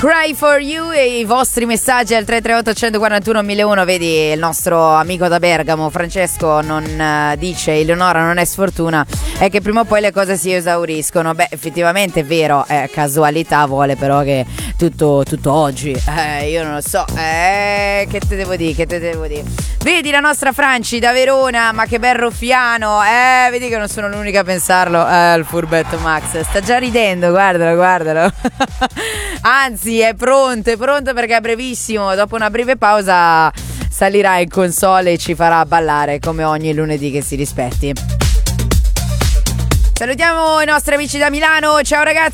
Cry for You e i vostri messaggi al 338 141 1001. Vedi, il nostro amico da Bergamo Francesco non dice Eleonora non è sfortuna, è che prima o poi le cose si esauriscono. Beh, effettivamente è vero, casualità vuole però che tutto oggi, io non lo so, che te devo dire, vedi la nostra Franci da Verona, ma che bel ruffiano, vedi che non sono l'unica a pensarlo, il furbetto Max sta già ridendo, guardalo anzi è pronto perché a brevissimo, dopo una breve pausa, salirà in console e ci farà ballare come ogni lunedì che si rispetti. Salutiamo i nostri amici da Milano, ciao ragazzi.